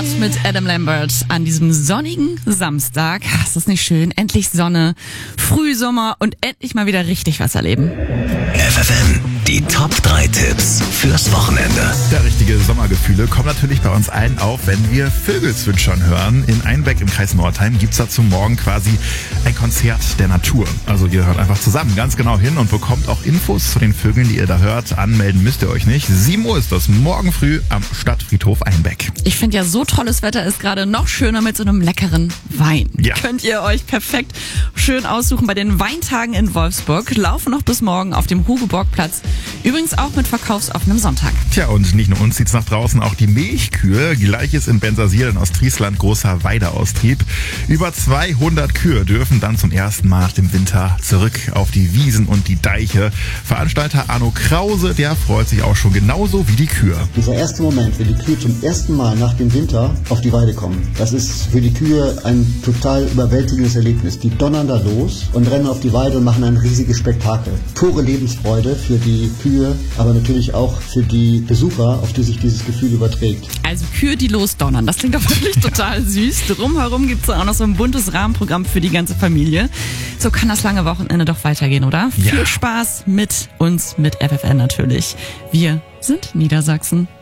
Start mit Adam Lambert an diesem sonnigen Samstag. Ist das nicht schön? Endlich Sonne, Frühsommer und endlich mal wieder richtig was erleben. FFN, die Top 3 Tipps fürs Wochenende. Ja, richtige Sommergefühle kommen natürlich bei uns allen auf, wenn wir Vögel zwitschern hören. In Einbeck im Kreis Nordheim gibt's dazu morgen quasi ein Konzert der Natur. Also ihr hört einfach zusammen ganz genau hin und bekommt auch Infos zu den Vögeln, die ihr da hört. Anmelden müsst ihr euch nicht. 7 Uhr ist das morgen früh am Stadtfriedhof Einbeck. Ich finde ja, so tolles Wetter ist gerade noch schöner mit so einem leckeren Wein. Ja. Könnt ihr euch perfekt schön aussuchen bei den Weintagen in Wolfsburg. Laufen noch bis morgen auf dem Hugo-Borg-Platz. Übrigens auch mit verkaufsoffenem Sonntag. Tja, und nicht nur uns zieht's nach draußen, auch die Milchkühe. Gleiches in Bensersiel in Ostfriesland, großer Weideaustrieb. Über 200 Kühe dürfen dann zum ersten Mal nach dem Winter zurück auf die Wiesen und die Deiche. Veranstalter Arno Krause, der freut sich auch schon genauso wie die Kühe. Dieser erste Moment, wenn die Kühe zum ersten Mal nach dem Winter auf die Weide kommen, das ist für die Kühe ein total überwältigendes Erlebnis. Die donnern da los und rennen auf die Weide und machen ein riesiges Spektakel. Pure Lebensfreude für die Kühe, aber natürlich auch für die Besucher, auf die sich dieses Gefühl überträgt. Also Kühe, die losdonnern, das klingt doch wirklich total süß. Drumherum gibt's auch noch so ein buntes Rahmenprogramm für die ganze Familie. So kann das lange Wochenende doch weitergehen, oder? Ja. Viel Spaß mit uns, mit FFN natürlich. Wir sind Niedersachsen.